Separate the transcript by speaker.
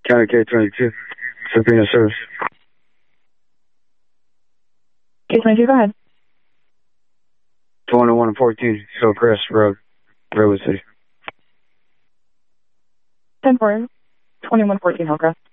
Speaker 1: County K-22, Sabina Service.
Speaker 2: K-22, go ahead.
Speaker 1: 21 and 14, Hillcrest Road, Redwood City.
Speaker 2: 10-4, 2114 Hillcrest.